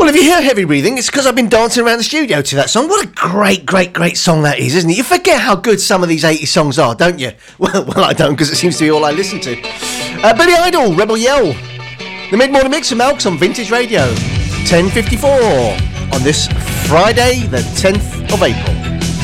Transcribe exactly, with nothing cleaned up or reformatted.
Well, if you hear heavy breathing, it's because I've been dancing around the studio to that song. What a great, great, great song that is, isn't it? You forget how good some of these eighties songs are, don't you? Well, well, I don't, because it seems to be all I listen to. Uh, Billy Idol, Rebel Yell. The Mid-Morning Mix of Malks on Vintage Radio. ten fifty-four on this Friday, the tenth of April.